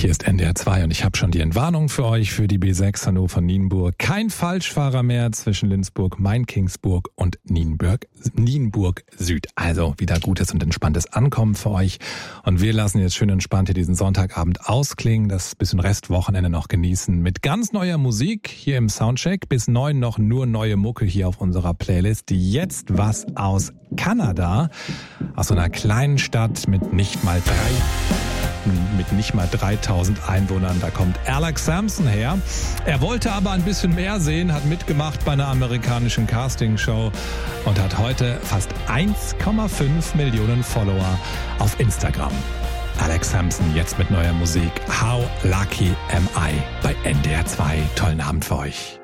Hier ist NDR 2 und ich habe schon die Entwarnung für euch für die B6 Hannover-Nienburg. Kein Falschfahrer mehr zwischen Lindsburg, Main-Kingsburg und Nienburg Süd. Also wieder gutes und entspanntes Ankommen für euch. Und wir lassen jetzt schön entspannt hier diesen Sonntagabend ausklingen, das bisschen Restwochenende noch genießen mit ganz neuer Musik hier im Soundcheck. Bis 9 noch nur neue Mucke hier auf unserer Playlist. Jetzt was aus Kanada, aus so einer kleinen Stadt mit nicht mal 3000 Einwohnern. Da kommt Alex Sampson her. Er wollte aber ein bisschen mehr sehen, hat mitgemacht bei einer amerikanischen Castingshow und hat heute fast 1,5 Millionen Follower auf Instagram. Alex Sampson jetzt mit neuer Musik. How Lucky Am I bei NDR 2. Tollen Abend für euch.